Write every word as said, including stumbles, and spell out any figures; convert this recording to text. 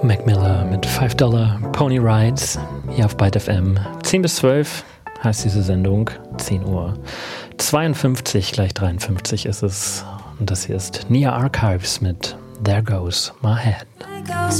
Mac Miller mit five Dollar Pony Rides hier auf Byte F M. zehn bis zwölf heißt diese Sendung. zehn Uhr zweiundfünfzig, gleich dreiundfünfzig ist es. Und das hier ist Nia Archives mit There Goes My Head.